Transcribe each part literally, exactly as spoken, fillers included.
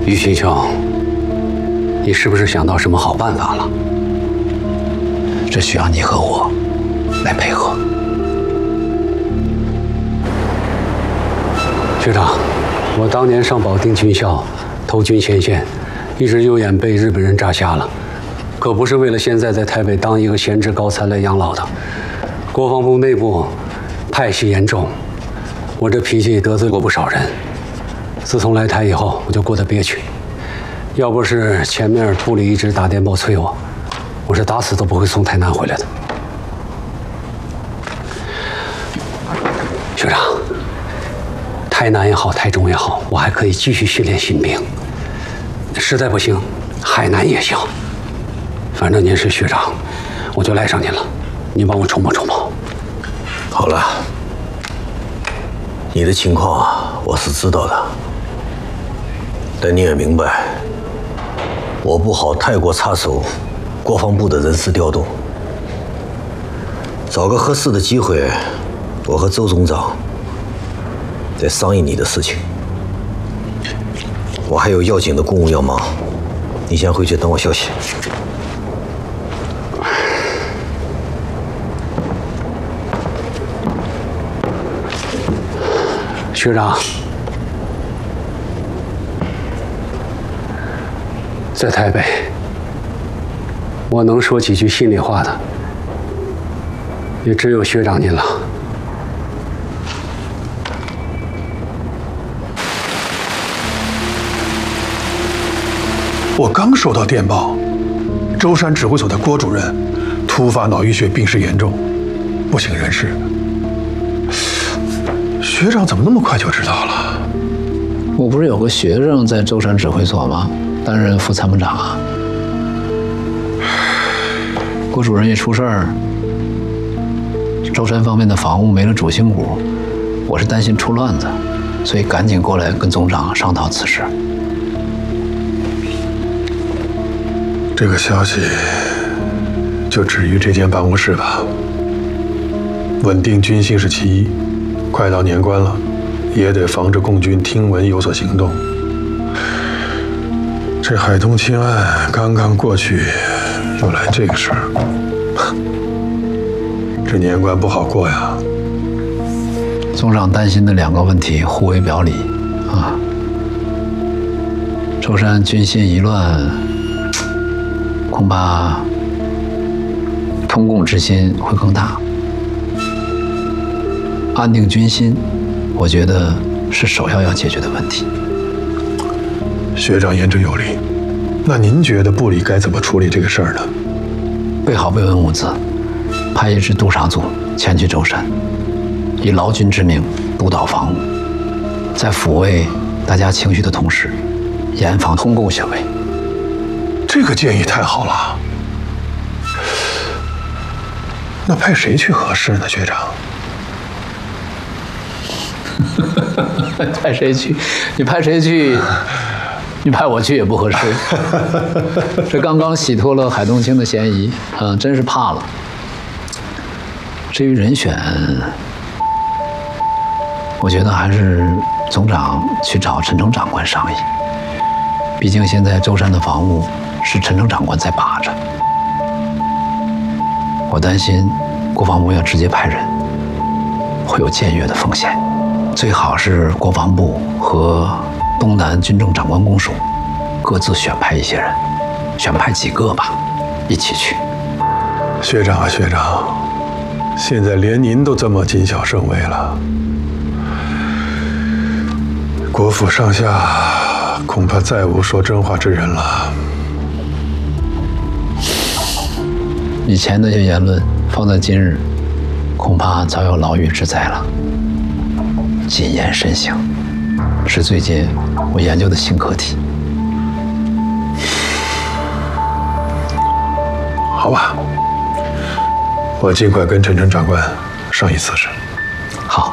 于新兄，你是不是想到什么好办法了？这需要你和我来配合。学长，我当年上保定军校，投军前线，一只右眼被日本人炸瞎了，可不是为了现在在台北当一个闲职高参来养老的。国防部内部派系严重，我这脾气得罪过不少人。自从来台以后，我就过得憋屈。要不是前面部里一直打电报催我，我是打死都不会从台南回来的。学长，台南也好，台中也好，我还可以继续训练新兵。实在不行，海南也行。反正您是学长，我就赖上您了。您帮我筹谋筹谋。 好了，你的情况啊，我是知道的。但你也明白，我不好太过插手国防部的人事调动。找个合适的机会，我和周总长再商议你的事情。我还有要紧的公务要忙，你先回去等我消息。 学长，在台北，我能说几句心里话的，也只有学长您了。 我刚收到电报，舟山指挥所的郭主任突发脑淤血，病势严重，不省人事。学长怎么那么快就知道了？ 我不是有个学生在舟山指挥所吗？担任副参谋长啊。郭主任一出事儿，舟山方面的防务没了主心骨，我是担心出乱子，所以赶紧过来跟总长商讨此事。 这个消息就止于这间办公室吧。稳定军心是其一，快到年关了，也得防止共军听闻有所行动。这海东清案刚刚过去，又来这个事儿，这年关不好过呀。 总长担心的两个问题互为表里啊。舟山军心一乱，恐怕通共之心会更大。安定军心，我觉得是首要要解决的问题。 学长言之有理，那您觉得部里该怎么处理这个事儿呢？ 备好慰问物资，派一支督察组前去舟山，以劳军之名督导防务，在抚慰大家情绪的同时，严防通共行为。 这个建议太好了。那派谁去合适呢，学长？ 派谁去？你派谁去？你派我去也不合适。这刚刚洗脱了海东青的嫌疑，嗯，真是怕了。至于人选，我觉得还是总长去找陈诚长官商议。毕竟现在舟山的防务是陈诚长官在把着，我担心国防部要直接派人，会有僭越的风险。最好是国防部和东南军政长官公署各自选派一些人，选派几个吧，一起去。 学长啊，学长，现在连您都这么谨小慎微了，国府上下恐怕再无说真话之人了。 以前那些言论放在今日，恐怕早有牢狱之灾了。谨言慎行，是最近我研究的新课题。 好吧，我尽快跟陈诚长官商议此事。 好。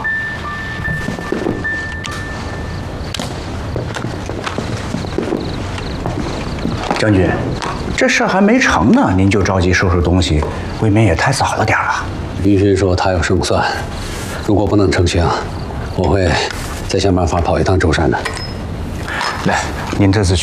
将军，这事儿还没成呢，您就着急收拾东西，未免也太早了点儿啊。 于勋说他有胜算，如果不能成行，我会再想办法跑一趟舟山的。 来，您这次去。